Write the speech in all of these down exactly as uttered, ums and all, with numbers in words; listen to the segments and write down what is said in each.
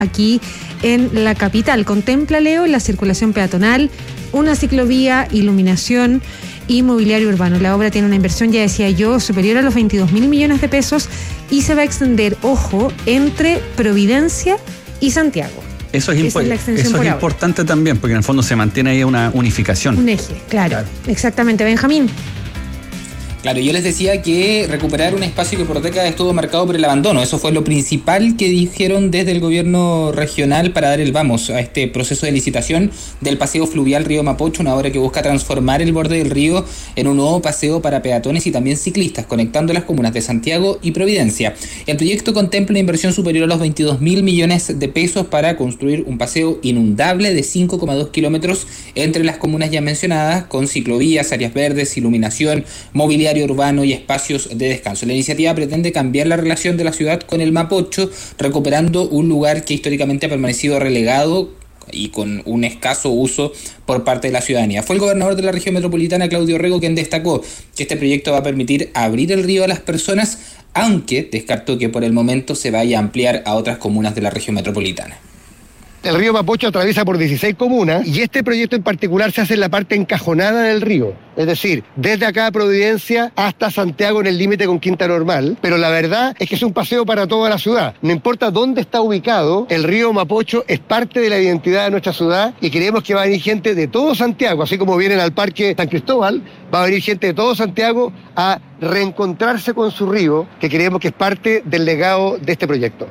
aquí en la capital. Contempla, Leo, la circulación peatonal, una ciclovía, iluminación y mobiliario urbano. La obra tiene una inversión, ya decía yo, superior a los veintidós mil millones de pesos y se va a extender, ojo, entre Providencia y Santiago. Eso es, impo- es, eso es importante también, porque en el fondo se mantiene ahí una unificación. Un eje, claro. claro. Exactamente, Benjamín. Claro, yo les decía que recuperar un espacio que por décadas estuvo marcado por el abandono, eso fue lo principal que dijeron desde el gobierno regional para dar el vamos a este proceso de licitación del paseo fluvial Río Mapocho, una obra que busca transformar el borde del río en un nuevo paseo para peatones y también ciclistas, conectando las comunas de Santiago y Providencia. El proyecto contempla una inversión superior a los veintidós mil millones de pesos para construir un paseo inundable de cinco coma dos kilómetros entre las comunas ya mencionadas, con ciclovías, áreas verdes, iluminación, mobiliario urbano y espacios de descanso. La iniciativa pretende cambiar la relación de la ciudad con el Mapocho, recuperando un lugar que históricamente ha permanecido relegado y con un escaso uso por parte de la ciudadanía. Fue el gobernador de la región metropolitana, Claudio Rego, quien destacó que este proyecto va a permitir abrir el río a las personas, aunque descartó que por el momento se vaya a ampliar a otras comunas de la región metropolitana. El río Mapocho atraviesa por dieciséis comunas y este proyecto en particular se hace en la parte encajonada del río, es decir, desde acá a Providencia hasta Santiago en el límite con Quinta Normal, pero la verdad es que es un paseo para toda la ciudad. No importa dónde está ubicado, el río Mapocho es parte de la identidad de nuestra ciudad y creemos que va a venir gente de todo Santiago, así como vienen al Parque San Cristóbal, va a venir gente de todo Santiago a reencontrarse con su río, que creemos que es parte del legado de este proyecto.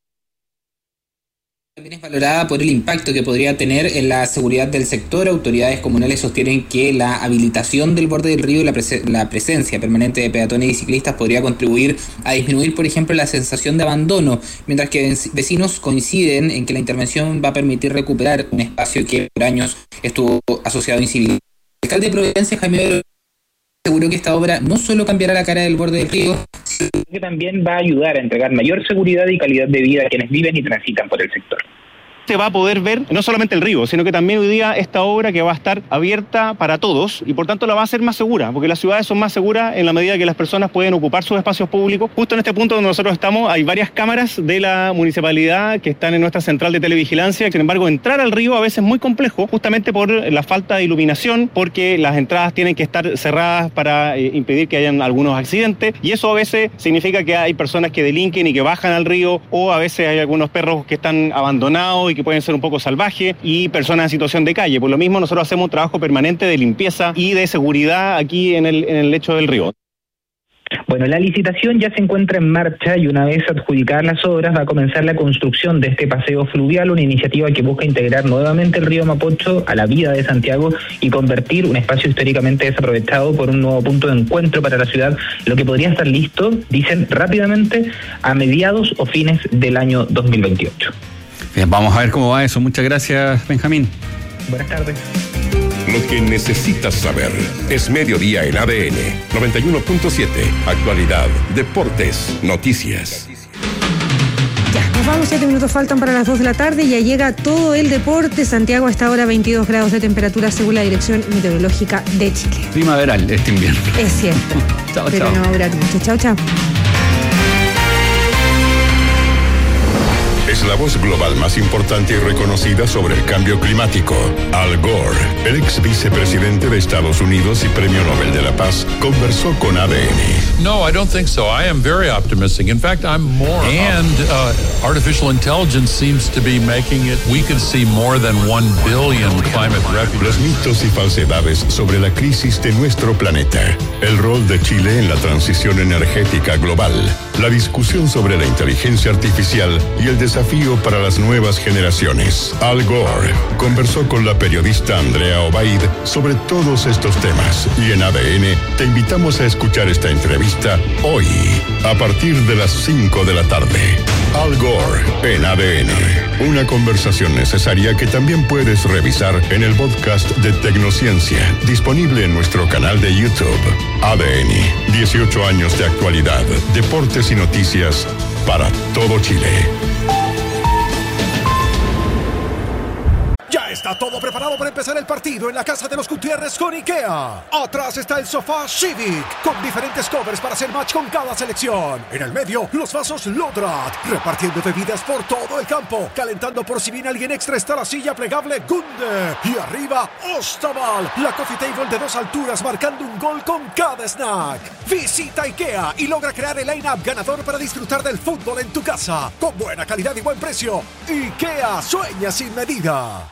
También es valorada por el impacto que podría tener en la seguridad del sector. Autoridades comunales sostienen que la habilitación del borde del río y la, pres- la presencia permanente de peatones y ciclistas podría contribuir a disminuir, por ejemplo, la sensación de abandono, mientras que vecinos coinciden en que la intervención va a permitir recuperar un espacio que por años estuvo asociado a incivilidad. El alcalde de Providencia, Jaime, aseguró que esta obra no solo cambiará la cara del borde del río, sino que también va a ayudar a entregar mayor seguridad y calidad de vida a quienes viven y transitan por el sector. Se va a poder ver no solamente el río, sino que también hoy día esta obra que va a estar abierta para todos y por tanto la va a hacer más segura, porque las ciudades son más seguras en la medida que las personas pueden ocupar sus espacios públicos. Justo en este punto donde nosotros estamos hay varias cámaras de la municipalidad que están en nuestra central de televigilancia. Sin embargo, entrar al río a veces es muy complejo, justamente por la falta de iluminación, porque las entradas tienen que estar cerradas para eh, impedir que hayan algunos accidentes, y eso a veces significa que hay personas que delinquen y que bajan al río, o a veces hay algunos perros que están abandonados y que pueden ser un poco salvajes, y personas en situación de calle. Por lo mismo, nosotros hacemos un trabajo permanente de limpieza y de seguridad aquí en el, en el lecho del río. Bueno, la licitación ya se encuentra en marcha y una vez adjudicadas las obras va a comenzar la construcción de este paseo fluvial, una iniciativa que busca integrar nuevamente el río Mapocho a la vida de Santiago y convertir un espacio históricamente desaprovechado por un nuevo punto de encuentro para la ciudad, lo que podría estar listo, dicen rápidamente, a mediados o fines del año dos mil veintiocho. Bien, vamos a ver cómo va eso. Muchas gracias, Benjamín. Buenas tardes. Lo que necesitas saber es Mediodía en A D N noventa y uno punto siete. Actualidad, deportes, noticias. Ya, nos vamos, siete minutos faltan para las dos de la tarde. Ya llega todo el deporte. Santiago a esta hora veintidós grados de temperatura según la Dirección Meteorológica de Chile. Primaveral este invierno. Es cierto. Chao, pero chao. no va a durar mucho. Chao, chao. Es la voz global más importante y reconocida sobre el cambio climático. Al Gore, el ex vicepresidente de Estados Unidos y Premio Nobel de la Paz, conversó con A D N. No, I don't think so. I am very optimistic. In fact, I'm more. And uh, artificial intelligence seems to be making it. We could see more than one billion climate refugees. Los mitos y falsedades sobre la crisis de nuestro planeta. El rol de Chile en la transición energética global. La discusión sobre la inteligencia artificial y el desafío para las nuevas generaciones. Al Gore conversó con la periodista Andrea Obaid sobre todos estos temas y en A D N te invitamos a escuchar esta entrevista hoy a partir de las cinco de la tarde. Al Gore en A D N. Una conversación necesaria que también puedes revisar en el podcast de Tecnociencia, disponible en nuestro canal de YouTube. A D N, dieciocho años de actualidad, deportes y noticias para todo Chile. Está todo preparado para empezar el partido en la casa de los Gutiérrez con IKEA. Atrás está el sofá Civic, con diferentes covers para hacer match con cada selección. En el medio, los vasos Lodrat, repartiendo bebidas por todo el campo. Calentando por si viene alguien extra está la silla plegable Gunde. Y arriba, Ostaval, la coffee table de dos alturas marcando un gol con cada snack. Visita IKEA y logra crear el line-up ganador para disfrutar del fútbol en tu casa. Con buena calidad y buen precio. IKEA, sueña sin medida.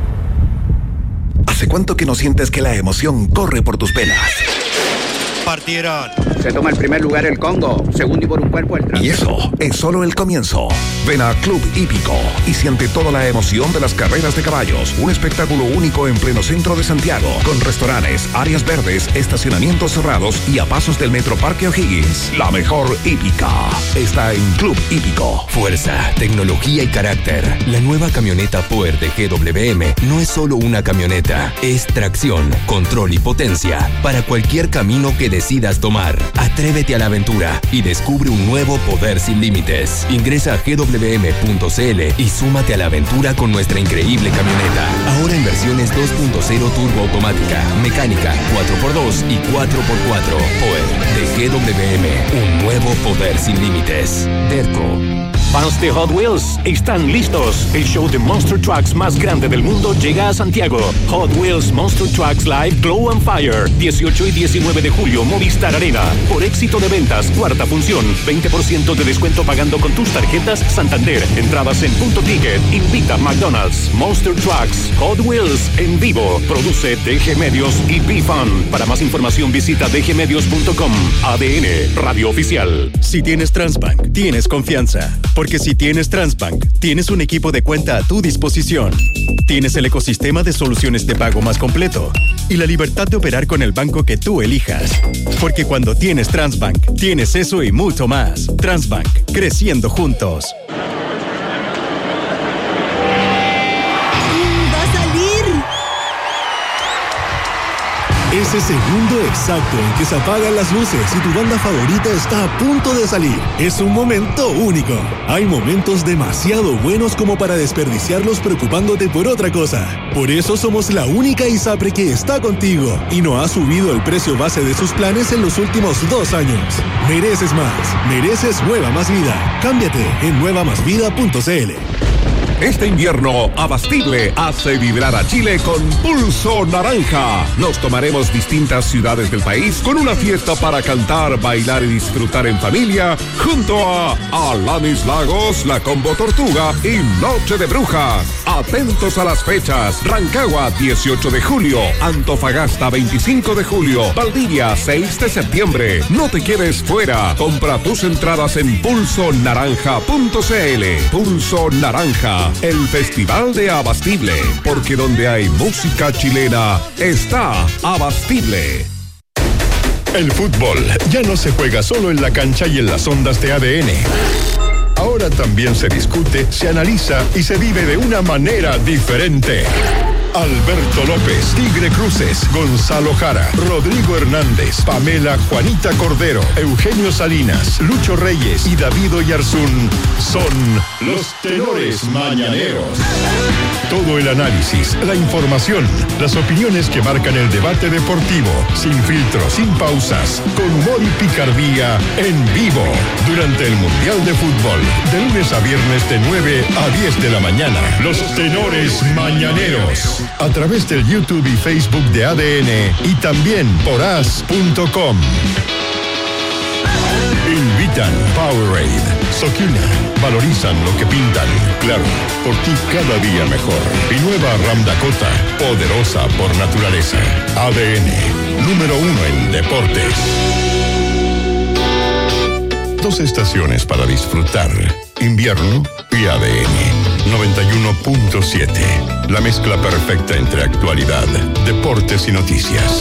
¿Hace cuánto que no sientes que la emoción corre por tus venas? Partieron. Se toma el primer lugar el Congo, segundo y por un cuerpo el Trans. Y eso es solo el comienzo. Ven a Club Hípico y siente toda la emoción de las carreras de caballos. Un espectáculo único en pleno centro de Santiago, con restaurantes, áreas verdes, estacionamientos cerrados y a pasos del Metro Parque O'Higgins. La mejor hípica está en Club Hípico. Fuerza, tecnología y carácter. La nueva camioneta Power de G W M no es solo una camioneta, es tracción, control y potencia para cualquier camino que decidas tomar. Atrévete a la aventura y descubre un nuevo poder sin límites. Ingresa a g w m punto c l y súmate a la aventura con nuestra increíble camioneta. Ahora en versiones dos punto cero turbo automática, mecánica, cuatro por dos y cuatro por cuatro. Power de G W M, un nuevo poder sin límites. Derco. Fans de Hot Wheels, están listos. El show de Monster Trucks más grande del mundo llega a Santiago. Hot Wheels Monster Trucks Live Glow and Fire. dieciocho y diecinueve de julio, Movistar Arena. Por éxito de ventas, cuarta función. veinte por ciento de descuento pagando con tus tarjetas Santander. Entradas en Punto Ticket. Invita a McDonald's. Monster Trucks Hot Wheels en vivo. Produce D G Medios y B-Fun. Para más información visita d g medios punto com. A D N, Radio Oficial. Si tienes Transbank, tienes confianza. Porque si tienes Transbank, tienes un equipo de cuenta a tu disposición. Tienes el ecosistema de soluciones de pago más completo y la libertad de operar con el banco que tú elijas. Porque cuando tienes Transbank, tienes eso y mucho más. Transbank, creciendo juntos. Ese segundo exacto en que se apagan las luces y tu banda favorita está a punto de salir. Es un momento único. Hay momentos demasiado buenos como para desperdiciarlos preocupándote por otra cosa. Por eso somos la única ISAPRE que está contigo y no ha subido el precio base de sus planes en los últimos dos años. Mereces más. Mereces Nueva Más Vida. Cámbiate en nueva más vida punto c l. Este invierno, Abastible hace vibrar a Chile con Pulso Naranja. Nos tomaremos distintas ciudades del país con una fiesta para cantar, bailar y disfrutar en familia junto a Alanis Lagos, La Combo Tortuga y Noche de Brujas. Atentos a las fechas. Rancagua, dieciocho de julio. Antofagasta, veinticinco de julio. Valdivia, seis de septiembre. No te quedes fuera. Compra tus entradas en pulso naranja punto c l. Pulso Naranja. El Festival de Abastible, porque donde hay música chilena, está Abastible. El fútbol ya no se juega solo en la cancha y en las ondas de A D N. Ahora también se discute, se analiza y se vive de una manera diferente. Alberto López, Tigre Cruces, Gonzalo Jara, Rodrigo Hernández, Pamela Juanita Cordero, Eugenio Salinas, Lucho Reyes y David Oyarzún son los tenores mañaneros. Todo el análisis, la información, las opiniones que marcan el debate deportivo, sin filtros, sin pausas, con humor y picardía, en vivo, durante el Mundial de Fútbol, de lunes a viernes de nueve a diez de la mañana. Los tenores mañaneros. A través del YouTube y Facebook de A D N y también por as punto com. Invitan Powerade, Sokina, valorizan lo que pintan. Claro, por ti cada día mejor. Y nueva Ram Dakota, poderosa por naturaleza. A D N, número uno en deportes. Dos estaciones para disfrutar. Invierno y A D N. noventa y uno punto siete. La mezcla perfecta entre actualidad, deportes y noticias.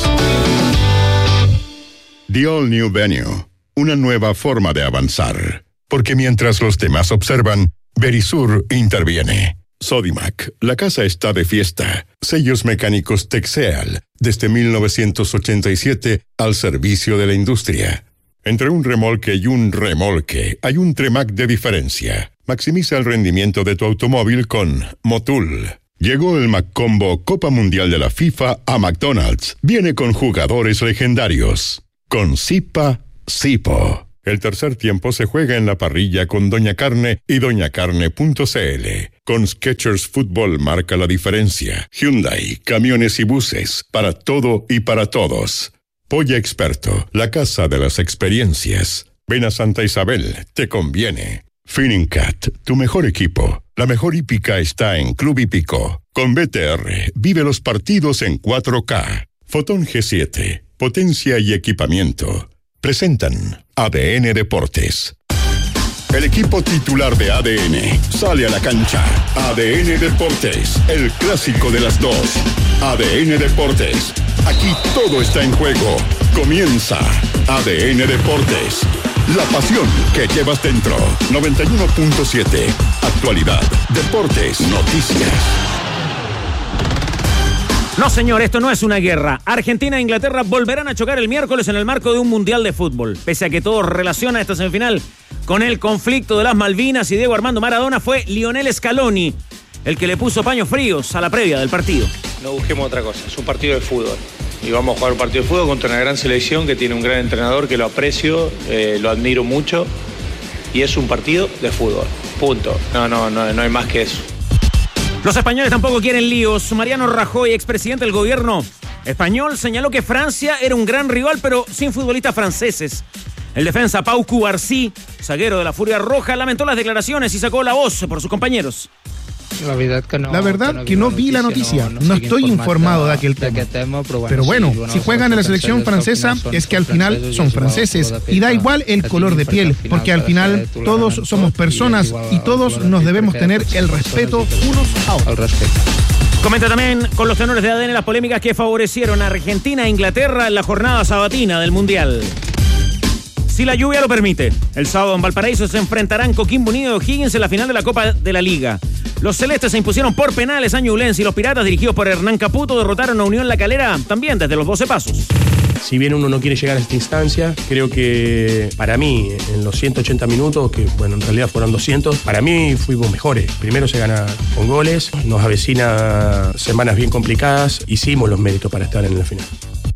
The All New Venue. Una nueva forma de avanzar. Porque mientras los demás observan, Verisur interviene. Sodimac, la casa está de fiesta. Sellos mecánicos Texeal, desde mil novecientos ochenta y siete al servicio de la industria. Entre un remolque y un remolque hay un Tremac de diferencia. Maximiza el rendimiento de tu automóvil con Motul. Llegó el McCombo Copa Mundial de la FIFA a McDonald's. Viene con jugadores legendarios. Con Zipa, Zipo. El tercer tiempo se juega en la parrilla con Doña Carne y doña carne punto c l. Con Skechers Fútbol marca la diferencia. Hyundai, camiones y buses, para todo y para todos. Polla Experto, la casa de las experiencias. Ven a Santa Isabel, te conviene. Finincat, tu mejor equipo. La mejor hípica está en Club Hípico. Con B T R, vive los partidos en cuatro K. Fotón G siete, potencia y equipamiento. Presentan A D N Deportes. El equipo titular de A D N sale a la cancha. A D N Deportes, el clásico de las dos. A D N Deportes, aquí todo está en juego. Comienza A D N Deportes. La pasión que llevas dentro. noventa y uno punto siete. Actualidad, deportes, noticias. No, señor, esto no es una guerra. Argentina e Inglaterra volverán a chocar el miércoles en el marco de un Mundial de Fútbol. Pese a que todo relaciona esta semifinal con el conflicto de las Malvinas y Diego Armando Maradona, fue Lionel Scaloni el que le puso paños fríos a la previa del partido. No busquemos otra cosa, es un partido de fútbol. Y vamos a jugar un partido de fútbol contra una gran selección que tiene un gran entrenador que lo aprecio, eh, lo admiro mucho. Y es un partido de fútbol. Punto. No, no, no, no hay más que eso. Los españoles tampoco quieren líos. Mariano Rajoy, expresidente del gobierno español, señaló que Francia era un gran rival, pero sin futbolistas franceses. El defensa Pau Cubarsí, zaguero de la Furia Roja, lamentó las declaraciones y sacó la voz por sus compañeros. La verdad que no, la verdad que no, que no vi la noticia, no, no, no estoy informado de aquel tema. tema pero, bueno, pero bueno, sí, bueno, si juegan en la selección francesa es que al final son franceses y da igual el color de piel, porque al final todos somos personas y todos nos debemos tener el respeto unos a otros. Comenta también con los tenores de A D N las polémicas que favorecieron a Argentina e Inglaterra en la jornada sabatina del Mundial. Si la lluvia lo permite, el sábado en Valparaíso se enfrentarán Coquimbo Unido y O'Higgins en la final de la Copa de la Liga. Los celestes se impusieron por penales a Ñublense y los piratas, dirigidos por Hernán Caputo, derrotaron a Unión La Calera también desde los doce pasos. Si bien uno no quiere llegar a esta instancia, creo que para mí, en los ciento ochenta minutos, que bueno, en realidad fueron doscientos, para mí fuimos mejores. Primero se gana con goles, nos avecina semanas bien complicadas, hicimos los méritos para estar en la final.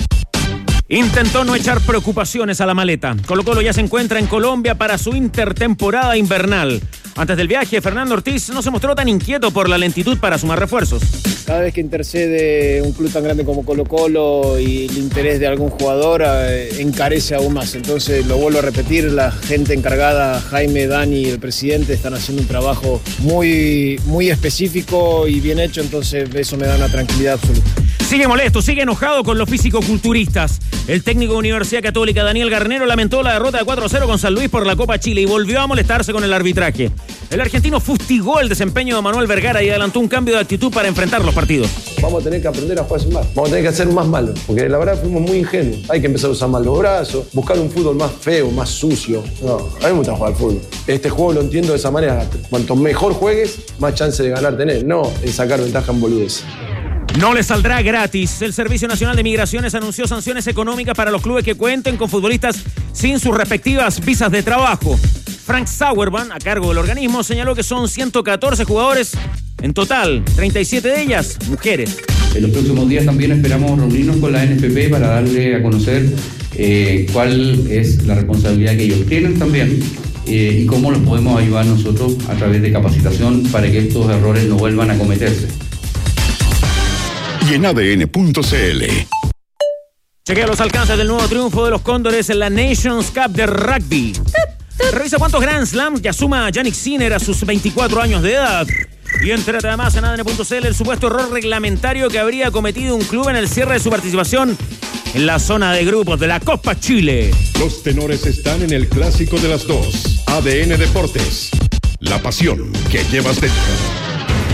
Intentó no echar preocupaciones a la maleta. Colo-Colo ya se encuentra en Colombia para su intertemporada invernal. Antes del viaje, Fernando Ortiz no se mostró tan inquieto por la lentitud para sumar refuerzos. Cada vez que intercede un club tan grande como Colo-Colo y el interés de algún jugador eh, encarece aún más. Entonces, lo vuelvo a repetir, la gente encargada, Jaime, Dani y el presidente, están haciendo un trabajo muy, muy específico y bien hecho, entonces eso me da una tranquilidad absoluta. Sigue molesto, sigue enojado con los físico-culturistas. El técnico de Universidad Católica, Daniel Garnero, lamentó la derrota de cuatro a cero con San Luis por la Copa Chile y volvió a molestarse con el arbitraje. El argentino fustigó el desempeño de Manuel Vergara y adelantó un cambio de actitud para enfrentar los partidos. Vamos a tener que aprender a jugar sin más. Vamos a tener que hacer más malos, porque la verdad fuimos muy ingenuos. Hay que empezar a usar más los brazos, buscar un fútbol más feo, más sucio. No, a mí me gusta jugar al fútbol. Este juego lo entiendo de esa manera. Cuanto mejor juegues, más chance de ganar tenés. No en sacar ventaja en boludez. No le saldrá gratis. El Servicio Nacional de Migraciones anunció sanciones económicas para los clubes que cuenten con futbolistas sin sus respectivas visas de trabajo. Frank Sauerman, a cargo del organismo, señaló que son ciento catorce jugadores en total, treinta y siete de ellas mujeres. En los próximos días también esperamos reunirnos con la N F P para darle a conocer eh, cuál es la responsabilidad que ellos tienen también eh, y cómo los podemos ayudar nosotros a través de capacitación para que estos errores no vuelvan a cometerse. Y en A D N punto c l. Chequea los alcances del nuevo triunfo de los Cóndores en la Nations Cup de rugby. Revisa cuántos Grand Slams ya suma Yannick Sinner a sus veinticuatro años de edad. Y entérate además en A D N punto c l el supuesto error reglamentario que habría cometido un club en el cierre de su participación en la zona de grupos de la Copa Chile. Los tenores están en el clásico de las dos. A D N Deportes. La pasión que llevas dentro.